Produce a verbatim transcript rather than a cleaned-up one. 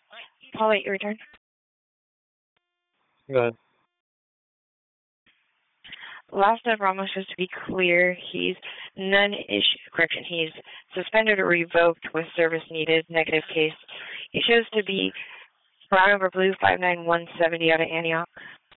Paul, wait, your return. Go ahead. Last of Ramos, just to be clear, he's non-issue, correction, he's suspended or revoked with service needed, negative case. He shows to be brown over blue, five nine one seventy out of Antioch.